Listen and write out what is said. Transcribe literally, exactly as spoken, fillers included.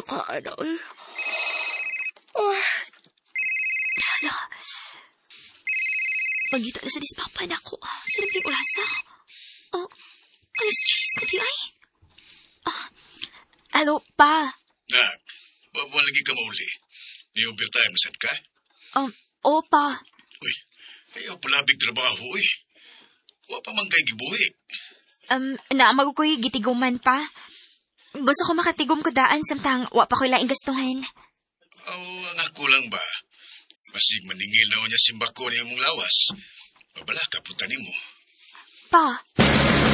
ka, ano eh. Oh. Hala. Magita na sa dispapan ako. Sa nabing ulasa. Oh, alas cheese ka di ay. Ah, hello, pa. Nak, wala lagi ka mauli. Ni-overtime, sad ka? Um, o, pa. Uy, ayaw palabig trabaho, uy. Wa pa man kay gibuhi. Um, naamag ko'y gitiguman pa. Gusto ko makatigom ko daan samtang wa pa ko'y laing gastuhan. Aw, ang ako lang ba? Masig maningil na o niya simbako niya mong lawas. Babala ka punta nimo. Pa.